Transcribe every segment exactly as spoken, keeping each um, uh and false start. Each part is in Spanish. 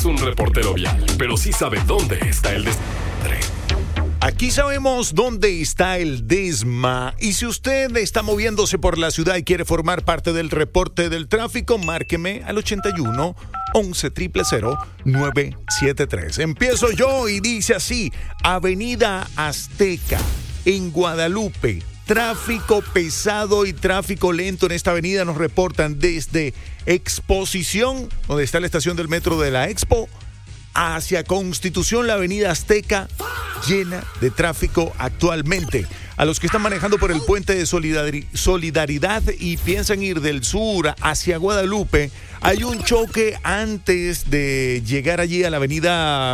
un reportero vial, pero sí sabe dónde está el desmadre. Aquí sabemos dónde está el desma, y si usted está moviéndose por la ciudad y quiere formar parte del reporte del tráfico, márqueme al ochenta y uno, once, cero cero cero, nueve siete tres. Empiezo yo y dice así: Avenida Azteca en Guadalupe, tráfico pesado y tráfico lento en esta avenida. Nos reportan desde Exposición, donde está la estación del metro de la Expo, hacia Constitución, la avenida Azteca llena de tráfico actualmente. A los que están manejando por el puente de Solidaridad y piensan ir del sur hacia Guadalupe, hay un choque antes de llegar allí a la avenida...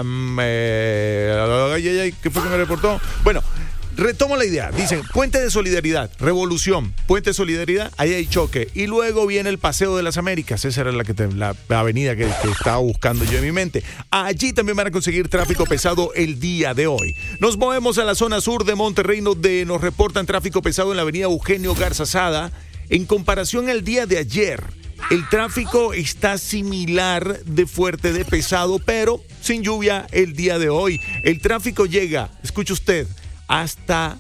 Eh, ¿Qué fue que me reportó? Bueno, retomo la idea. Dicen, Puente de Solidaridad, Revolución, Puente de Solidaridad, ahí hay choque. Y luego viene el Paseo de las Américas. Esa era la, que te, la, la avenida que, que estaba buscando yo en mi mente. Allí también van a conseguir tráfico pesado el día de hoy. Nos movemos a la zona sur de Monterrey, donde nos reportan tráfico pesado en la avenida Eugenio Garza Sada. En comparación al día de ayer, el tráfico está similar de fuerte, de pesado, pero sin lluvia el día de hoy. El tráfico llega, escuche usted, hasta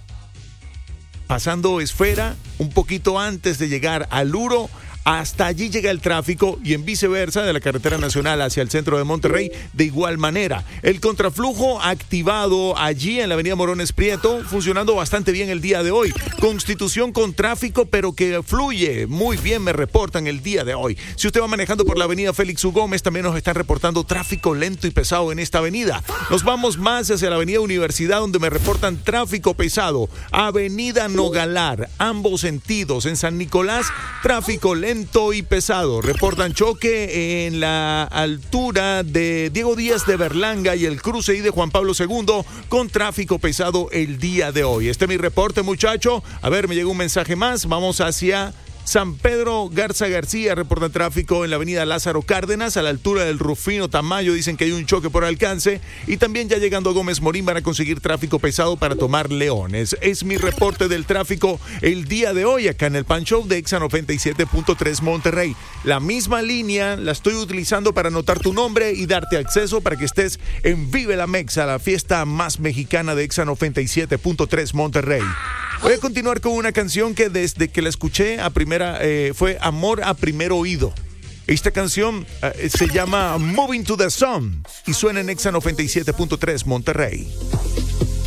pasando Esfera, un poquito antes de llegar al Uro. Hasta allí llega el tráfico, y en viceversa de la carretera nacional hacia el centro de Monterrey de igual manera. El contraflujo activado allí en la avenida Morones Prieto, funcionando bastante bien el día de hoy. Constitución con tráfico, pero que fluye muy bien, me reportan el día de hoy. Si usted va manejando por la avenida Félix U. Gómez, también nos están reportando tráfico lento y pesado en esta avenida. Nos vamos más hacia la avenida Universidad, donde me reportan tráfico pesado. Avenida Nogalar, ambos sentidos. En San Nicolás, tráfico lento y pesado. Reportan choque en la altura de Diego Díaz de Berlanga y el cruce y de Juan Pablo segundo, con tráfico pesado el día de hoy. Este es mi reporte, muchacho. A ver, me llegó un mensaje más. Vamos hacia San Pedro Garza García. Reportan tráfico en la avenida Lázaro Cárdenas, a la altura del Rufino Tamayo. Dicen que hay un choque por alcance. Y también ya llegando a Gómez Morín van a conseguir tráfico pesado para tomar Leones. Es mi reporte del tráfico el día de hoy acá en el Pan Show de Exa noventa y siete punto tres Monterrey. La misma línea la estoy utilizando para anotar tu nombre y darte acceso para que estés en Vive la Mexa, la fiesta más mexicana de Exa noventa y siete punto tres Monterrey. Voy a continuar con una canción que desde que la escuché a primera eh, fue Amor a Primer Oído. Esta canción eh, se llama Moving to the Sun y suena en Exa noventa y siete punto tres Monterrey.